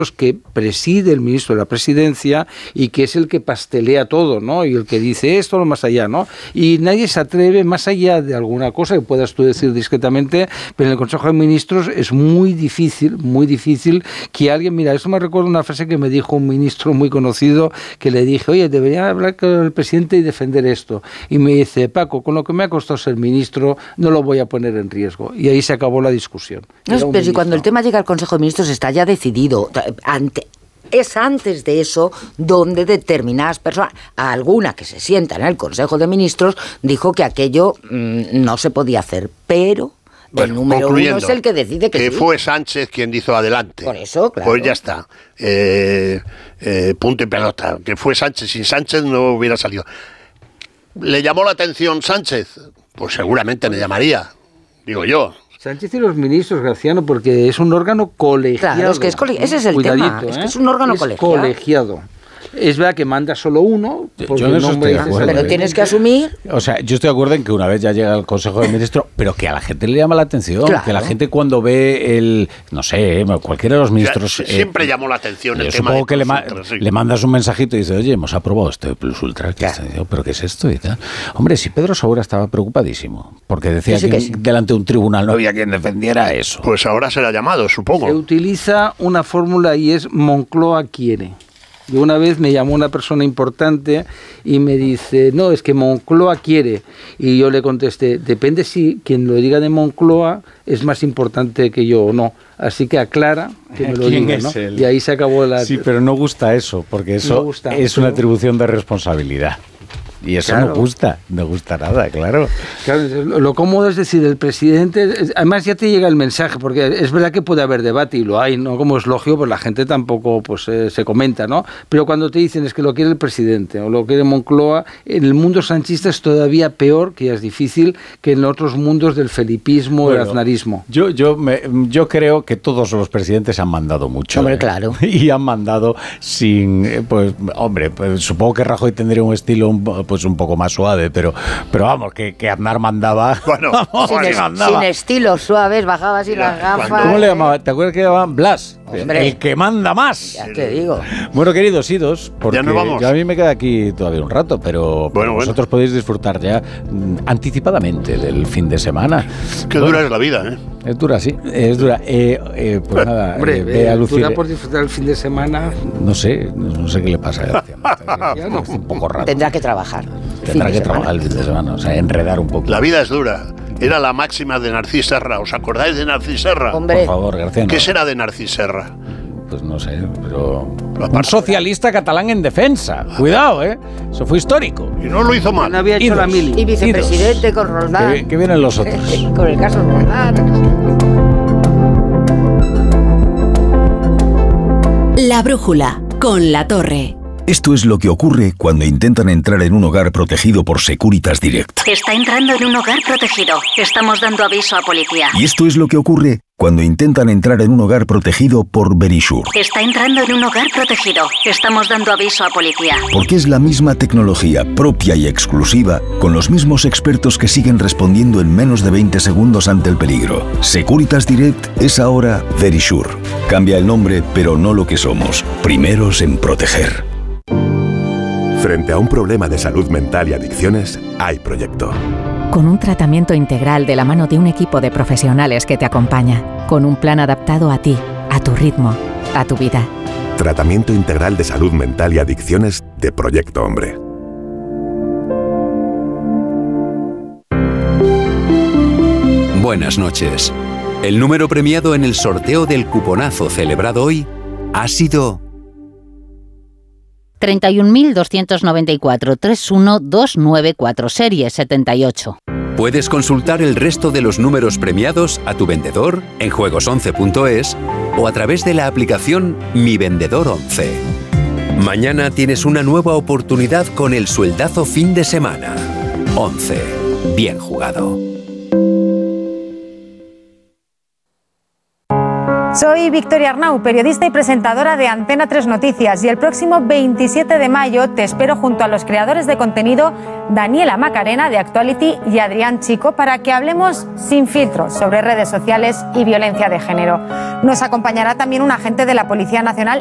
que preside el ministro de la Presidencia y que es el que pastelea todo, ¿no? Y el que dice esto, lo más allá, ¿no? Y nadie se atreve, más allá de alguna cosa que puedas tú decir discretamente, pero en el Consejo de Ministros es muy difícil que alguien, mira, esto me recuerda una frase que me dijo un ministro muy conocido, que le dije, oye, debería hablar con el presidente y defender esto. Y me dice, Paco, con lo que me ha costado ser ministro, no lo voy a poner en riesgo. Y ahí se acabó la discusión. No, pero si cuando el tema llega al Consejo de Ministros está ya decidido, es antes de eso donde determinadas personas, alguna que se sienta en el Consejo de Ministros, dijo que aquello no se podía hacer, pero el número uno es el que decide que sí. Fue Sánchez quien dijo adelante. Por eso, claro. Pues ya está. Punto y pelota. Que fue Sánchez. Sin Sánchez no hubiera salido. ¿Le llamó la atención Sánchez? Pues seguramente me llamaría, digo yo. Sánchez y los ministros, Graciano, porque es un órgano colegiado. Claro, es que ese es el tema, es que es un órgano colegiado. Es verdad que manda solo uno, porque yo no estoy de acuerdo, pero tienes que asumir. O sea, yo estoy de acuerdo en que una vez ya llega al Consejo de Ministros, pero que a la gente le llama la atención, claro. Que la gente cuando ve no sé, cualquiera de los ministros... siempre llamó la atención el tema de que le mandas un mensajito y dices, oye, hemos aprobado esto de Plus Ultra, claro. ¿Pero qué es esto? Y tal. Hombre, si Pedro Saura estaba preocupadísimo, porque decía que delante de un tribunal no había quien defendiera eso. Pues ahora será llamado, supongo. Se utiliza una fórmula y es Moncloa quiere. Y una vez me llamó una persona importante y me dice, no, es que Moncloa quiere. Y yo le contesté, depende si quien lo diga de Moncloa es más importante que yo o no. Así que aclara que me lo diga, ¿no? Y ahí se acabó la... Sí, pero no gusta eso, porque eso es una atribución de responsabilidad. Y eso claro. no gusta nada, claro. Lo cómodo es decir, el presidente, además ya te llega el mensaje, porque es verdad que puede haber debate y lo hay, ¿no? Como es lógico, pues la gente tampoco pues se comenta, ¿no? Pero cuando te dicen es que lo quiere el presidente o lo quiere Moncloa, en el mundo sanchista es todavía peor, que ya es difícil, que en otros mundos del felipismo, del aznarismo. Yo creo que todos los presidentes han mandado mucho. Hombre, claro. Y han mandado sin, pues supongo que Rajoy tendría un estilo pues un poco más suave, pero vamos, que Aznar mandaba. Bueno, sin estilos suaves, bajaba así las gafas. ¿Cómo le llamaban? ¿Te acuerdas que llamaban Blas? Hombre, el que manda más. Ya te digo. Bueno, queridos idos, porque ya nos vamos. A mí me queda aquí todavía un rato, pero vosotros podéis disfrutar ya anticipadamente del fin de semana. Qué dura es la vida, ¿eh? Es dura, sí, es dura. Pues nada, ve a Lucía. Dura por disfrutar el fin de semana. No sé qué le pasa a Gracia. No. Un poco raro. Tendrá que trabajar. Tendrá que trabajar el fin de semana, o sea, enredar un poco. La vida es dura. Era la máxima de Narcís Serra. ¿Os acordáis de Narcís Serra? Hombre. Por favor, Graciano. ¿Qué será de Narcís Serra? Pues no sé, pero... Un socialista catalán en defensa. Cuidado, ¿eh? Eso fue histórico. Y no lo hizo mal. No había hecho la mili. Y vicepresidente con Roldán. Que vienen los otros. Con el caso Roldán. La brújula, con La Torre. Esto es lo que ocurre cuando intentan entrar en un hogar protegido por Securitas Direct. Está entrando en un hogar protegido. Estamos dando aviso a policía. Y esto es lo que ocurre cuando intentan entrar en un hogar protegido por Verisure. Está entrando en un hogar protegido. Estamos dando aviso a policía. Porque es la misma tecnología propia y exclusiva, con los mismos expertos que siguen respondiendo en menos de 20 segundos ante el peligro. Securitas Direct es ahora Verisure. Cambia el nombre, pero no lo que somos. Primeros en proteger. Frente a un problema de salud mental y adicciones, hay proyecto. Con un tratamiento integral de la mano de un equipo de profesionales que te acompaña. Con un plan adaptado a ti, a tu ritmo, a tu vida. Tratamiento integral de salud mental y adicciones de Proyecto Hombre. Buenas noches. El número premiado en el sorteo del cuponazo celebrado hoy ha sido... 31.294, 31294, serie 78. Puedes consultar el resto de los números premiados a tu vendedor en juegos11.es o a través de la aplicación Mi Vendedor 11. Mañana tienes una nueva oportunidad con el sueldazo fin de semana. 11. Bien jugado. Soy Soy Victoria Arnau, periodista y presentadora de Antena 3 Noticias, y el próximo 27 de mayo te espero junto a los creadores de contenido Daniela Macarena de Actuality y Adrián Chico para que hablemos sin filtros sobre redes sociales y violencia de género. Nos acompañará también un agente de la Policía Nacional